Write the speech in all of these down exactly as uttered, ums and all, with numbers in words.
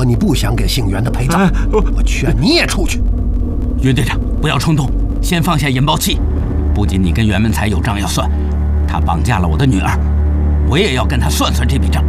你不想给姓袁的陪葬，我劝你也出去。 袁队长，不要冲动，先放下引爆器。不仅你跟袁文才有账要算，他绑架了我的女儿，我也要跟他算算这笔账。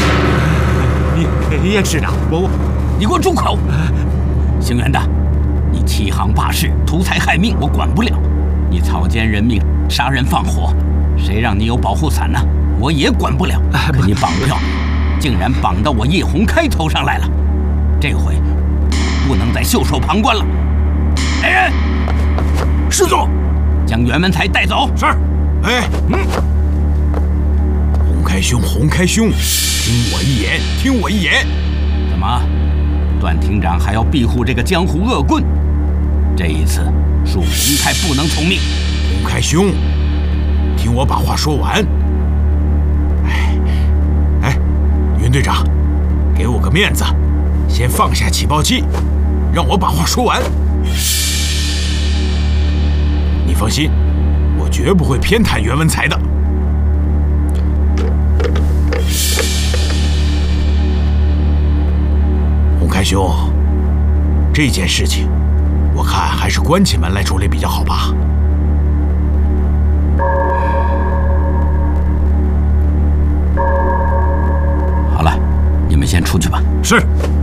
叶师长，我我， 你给我住口！姓袁的，你欺行霸市、图财害命，我管不了；你草菅人命、杀人放火，谁让你有保护伞呢？我也管不了。可你绑票，竟然绑到我叶洪开头上来了，这回不能再袖手旁观了。来人， 师祖， 将袁文才带走。 是。哎，嗯。洪开兄，洪开兄，听我一言，听我一言。 怎么，段厅长还要庇护这个江湖恶棍？这一次，恕洪开不能从命。 洪开兄，听我把话说完。哎，哎，云队长，给我个面子，先放下起爆器，让我把话说完。你放心，我绝不会偏袒袁文才的。洪开兄，这件事情，我看还是关起门来处理比较好吧。 好了，你们先出去吧。 是。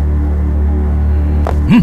嗯。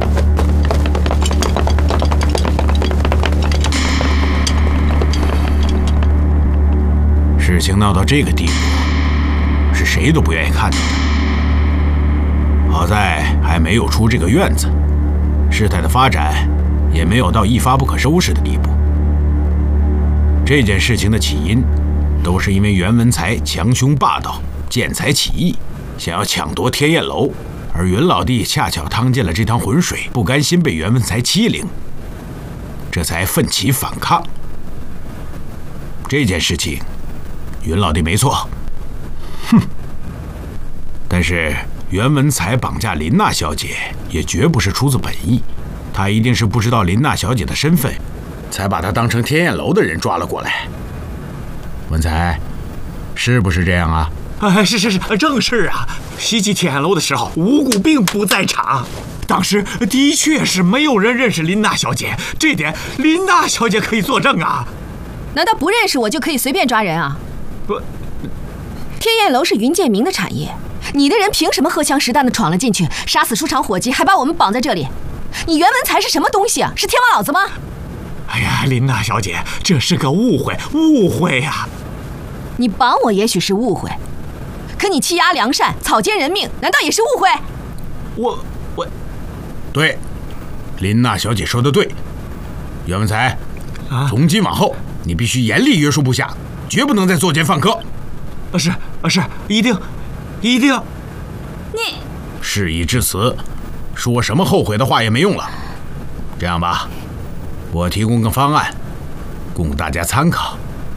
事情闹到这个地步，是谁都不愿意看到的。好在还没有出这个院子，事态的发展也没有到一发不可收拾的地步。这件事情的起因，都是因为袁文才强凶霸道、见财起意，想要抢夺天焰楼，而云老弟恰巧趟进了这趟浑水，不甘心被袁文才欺凌，这才奋起反抗。这件事情，云老弟没错，哼。但是袁文才绑架林娜小姐，也绝不是出自本意，他一定是不知道林娜小姐的身份，才把她当成天焰楼的人抓了过来。文才，是不是这样啊？ 哎，是是是，正是啊。袭击天焰楼的时候，五谷并不在场，当时的确是没有人认识林娜小姐，这点林娜小姐可以作证啊。 难道不认识我就可以随便抓人啊？ 不， 天焰楼是云建明的产业，你的人凭什么荷枪实弹的闯了进去，杀死书场伙计，还把我们绑在这里？你袁文才是什么东西啊？是天王老子吗？ 哎呀，林娜小姐，这是个误会，误会呀！ 你绑我也许是误会，可你欺压良善、草菅人命，难道也是误会？ 我我， 对，林娜小姐说的对。袁文才，啊，从今往后，你必须严厉约束部下，绝不能再作奸犯科。 是是，一定，一定。 你事已至此，说什么后悔的话也没用了。这样吧，我提供个方案，供大家参考。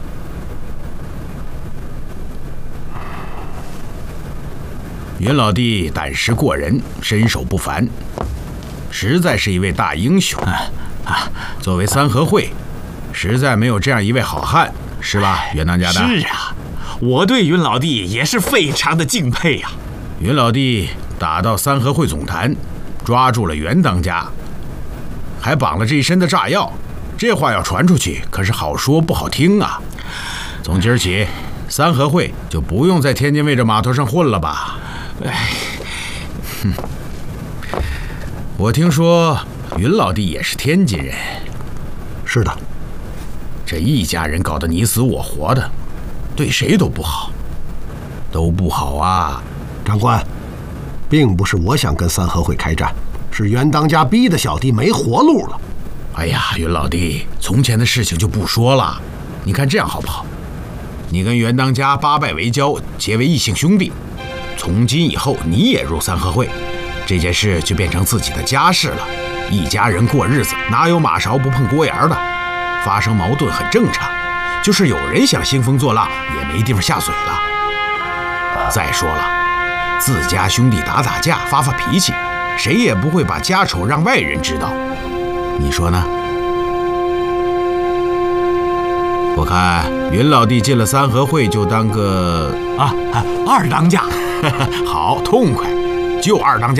云老弟胆识过人，身手不凡，实在是一位大英雄啊！啊，作为三合会，实在没有这样一位好汉，是吧，袁当家的？ 是啊，我对云老弟也是非常的敬佩呀。 云老弟打到三合会总坛，抓住了袁当家，还绑了这一身的炸药，这话要传出去，可是好说不好听啊。从今儿起，三合会就不用在天津卫这码头上混了吧？哎，哼，我听说云老弟也是天津人。 是的。 这一家人搞得你死我活的，对谁都不好，都不好啊！ 长官，并不是我想跟三合会开战，是袁当家逼得小弟没活路了。 哎呀，云老弟，从前的事情就不说了，你看这样好不好？你跟袁当家八拜为交，结为异姓兄弟。从今以后，你也入三合会，这件事就变成自己的家事了。一家人过日子，哪有马勺不碰锅沿的？发生矛盾很正常，就是有人想兴风作浪，也没地方下嘴了。再说了，自家兄弟打打架、发发脾气，谁也不会把家丑让外人知道。你说呢？我看云老弟进了三合会就当个啊啊二当家。 好痛快，就二当家。